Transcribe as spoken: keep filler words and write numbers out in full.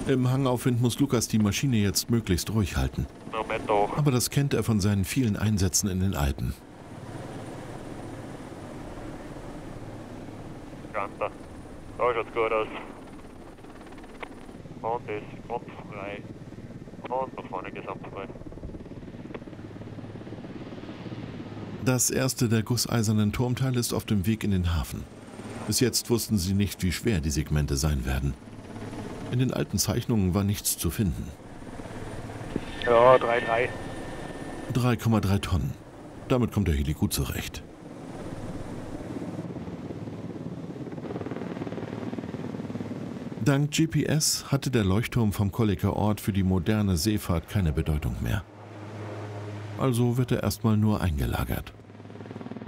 Im Hangaufwind muss Lukas die Maschine jetzt möglichst ruhig halten. Moment doch. Aber das kennt er von seinen vielen Einsätzen in den Alpen. Ganter. Da schaut's gut aus. Und ist ganz frei. Und nach vorne gesamtfrei. Das erste der gusseisernen Turmteile ist auf dem Weg in den Hafen. Bis jetzt wussten sie nicht, wie schwer die Segmente sein werden. In den alten Zeichnungen war nichts zu finden. Ja, drei Komma drei. drei Komma drei Tonnen. Damit kommt der Heli gut zurecht. Dank G P S hatte der Leuchtturm vom Kolliker Ort für die moderne Seefahrt keine Bedeutung mehr. Also wird er erstmal nur eingelagert.